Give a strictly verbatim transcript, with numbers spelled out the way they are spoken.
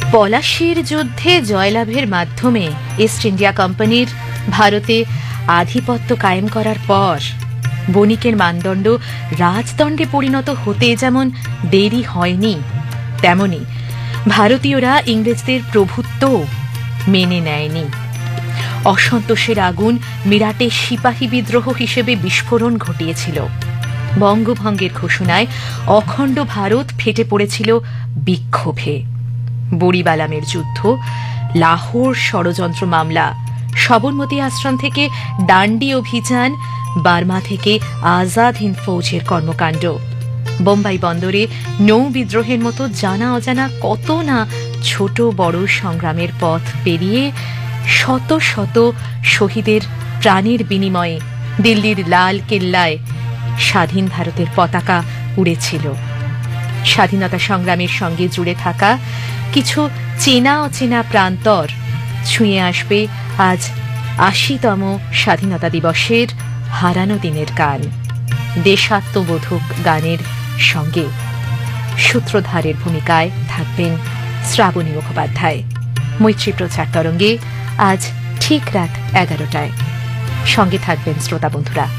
পলাশির যুদ্ধে জয়লাভের মাধ্যমে ইস্ট ইন্ডিয়া কোম্পানির ভারতে আধিপত্য কায়েম করার পর বণিকের মানদণ্ড রাজদণ্ডে পরিণত হতে যেমন দেরি হয়নি, তেমনি ভারতীয়রা ইংরেজদের প্রভুত্ব মেনে নেয়নি। অসন্তোষের আগুন মিরাটে সিপাহী বিদ্রোহ হিসেবে বিস্ফোরণ ঘটিয়েছিল। বঙ্গভঙ্গের ঘোষণায় অখণ্ড ভারত ফেটে পড়েছিল বিক্ষোভে। বড়িবালামের যুদ্ধ, লাহোর ষড়যন্ত্র মামলা, সবরমতী আশ্রম থেকে ডান্ডি অভিযান, বার্মা থেকে আজাদ হিন্দ ফৌজের কর্মকাণ্ড, বোম্বাই বন্দরে নৌ বিদ্রোহের মতো জানা অজানা কত না ছোট বড় সংগ্রামের পথ পেরিয়ে শত শত শহীদের প্রাণের বিনিময়ে দিল্লির লাল কেল্লায় স্বাধীন ভারতের পতাকা উড়েছিল। স্বাধীনতা সংগ্রামের সঙ্গে জুড়ে থাকা কিছু চেনা অচেনা প্রান্তর ছুঁয়ে আসবে আজ আশিতম স্বাধীনতা দিবসের হারানো দিনের গান। দেশাত্মবোধক গানের সঙ্গে সূত্রধারের ভূমিকায় থাকবেন শ্রাবণী মুখোপাধ্যায়। মৈত্রী প্রচার তরঙ্গে আজ ঠিক রাত এগারোটায় সঙ্গে থাকবেন শ্রোতা বন্ধুরা।